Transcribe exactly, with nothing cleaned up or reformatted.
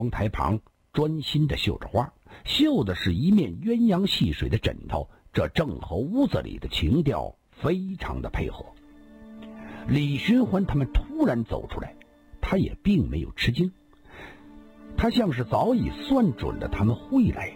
窗台旁专心地绣着花，绣的是一面鸳鸯戏水的枕头，这正和屋子里的情调非常的配合。李寻欢他们突然走出来，他也并没有吃惊，他像是早已算准了他们会来，